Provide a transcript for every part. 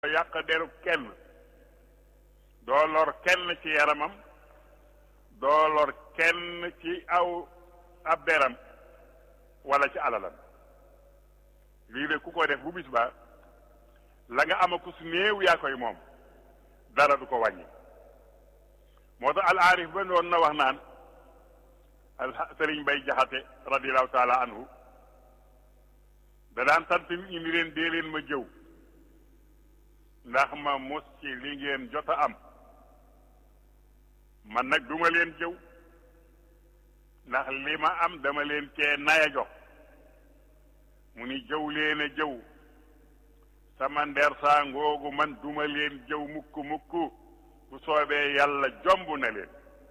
yàq deru kenn doo lor kenn ci yaramam doo lor kenn ci aw ab deram wala ci alalam lii de ku ko def bu bis ba la nga ama ku su néew yaa koy moom dara du ko wàññi moo tax al aarif ba doon na wax naan sëriñ Bay Jaxate radiallahu taala anhu da daan sant nit ñi ni leen dee leen ma jëw ndax ma mos ci li ngeen jot a am man nag duma leen jëw ndax li ma am dama leen cee naya jox mu ni jëw leen a jëw sama nder saa ngoogu man duma leen jëw mukk mukk bu soobee yàlla jomb na leen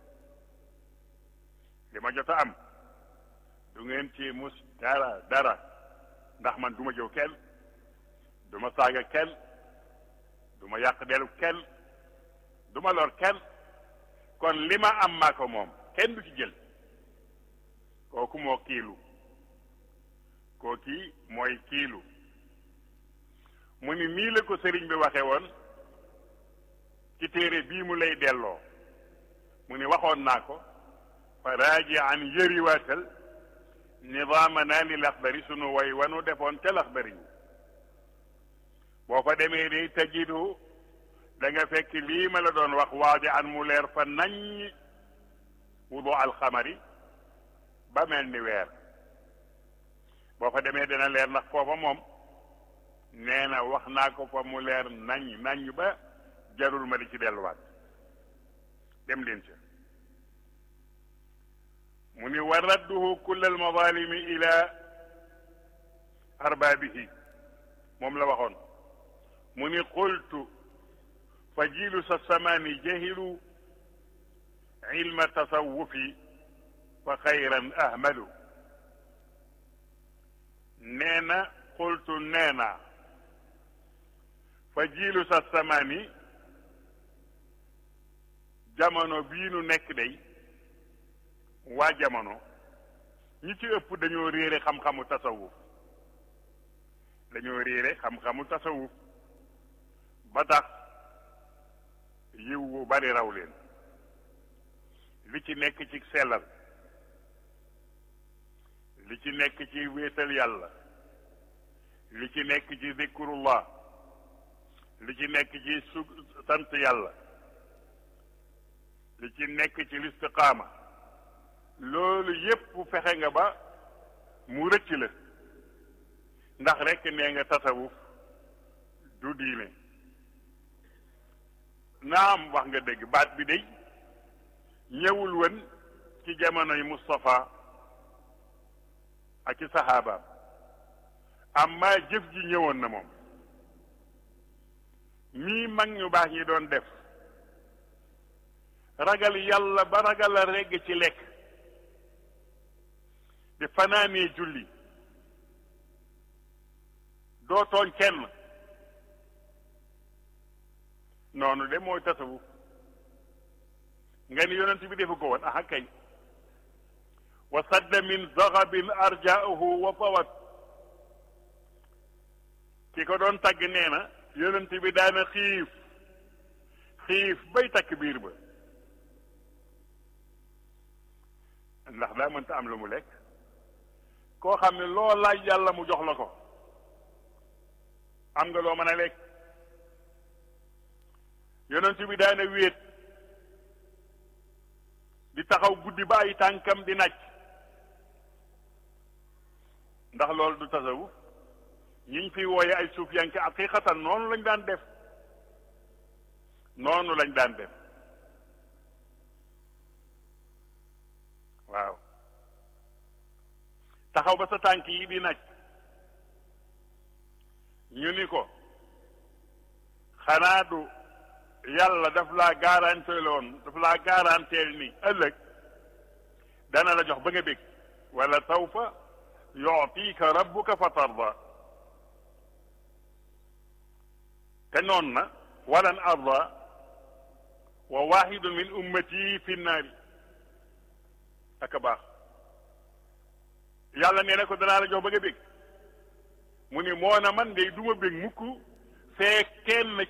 li ma jot a am du ngeen ci mus dara ndax man duma jëw kenn duma saaga kenn duma yàq delu kenn duma lor kenn kon li ma am maa ko moom kenn du ci jël kooku moo kiilu kooki mooy kiilu mu ni nii la ko sëriñ bi waxe woon ci téere bii mu lay delloo mu ni waxoon naa ko fa raaji an yëriwaatal nidaamana li laxdari sunu way wanu defoon ca laxdari yu boo fa demee day tajidu da nga fekk lii ma la doon wax waadi an mu leer fa nañ wudu alxamari ba mel ni weer boo fa demee dana leer ndax foofa moom nee na wax naa ko fa mu leer nañ ba jarul ma di ci delluwaat dem leen ca mu ni wa radduhu kull almadalimi ila arbaabihi moom la waxoon mu ni qultu fa jiilu sa samaani jahilu ilma tasawufi fa xayran ahmalu nee na qultu nee na fa jiilu sa samaani jamono bii nu nekk day waa jamono ñi ci ëpp dañoo réere xam-xamu tasawuf dañoo réere xam-xamu tasawuf ba tax yiw wu bari raw leen li ci nekk ci sellal li ci nekk ci wéetal yàlla li ci nekk ci zikrullah li ci nekk ci sant yàlla li ci nekk ci listiqaama loolu yépp fexe nga ba mu rëcc la ndax rekk nee nga tasawuf du diine naam wax nga dëgg baat bi day ñëwul woon ci jamonoy Mustafa ak ci saxaabaam amma jëf ji ñëwoon na moom mii mag ñu baax ñi doon def ragal yàlla ba ragal a regg ci lekk di fanaanee julli doo tooñ kenn noonu de mooy tasawuf nga ni yonent bi defu ko woon aha kay wa sadda min zaxabin arjaahu wa fawat ki ko doon tagg nee na yonent bi daana xiif bay takk biir ba ndax daa mënta am lu mu lekk koo xam ne loo laaj yàlla mu jox la ko am nga loo mën a lekk yonent bi daana wéet di taxaw guddi ba ay tànkam di naaj ndax loolu du tasawuf ñiñ fi wooye ay suufiyanke haqiqatan noonu lañ daan def waaw taxaw ba sa tànk yi di naaj ñu ni ko xanaa du yàlla daf laa garanteel ni ëllëg dana la jox ba nga bég wala sawfa yu'tika rabbuka fa tarda te noon na walan arda wa wahidun min ummati fi nnaari aka baax yàlla nee na ko danaa la jox ba nga bég mu ni moo na man ngay duma bég mukk fee kenn